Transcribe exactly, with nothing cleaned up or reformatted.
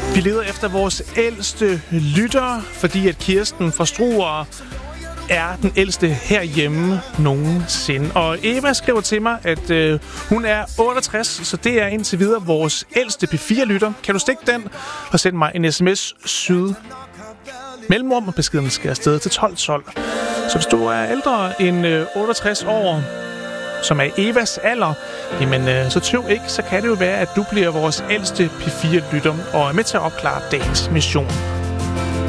Vi leder efter vores ældste lytter, fordi at Kirsten fra Struer er den ældste herhjemme nogensinde. Og Eva skriver til mig, at øh, hun er otteogtres, så det er indtil videre vores ældste P fire lytter. Kan du stikke den og sende mig en sms syd mellemrum, og beskeden skal afsted til tolv tolv. Så hvis du er ældre end øh, otteogtres år, som er Evas alder, jamen øh, så tøv ikke, så kan det jo være, at du bliver vores ældste P fire lytter og er med til at opklare dagens mission.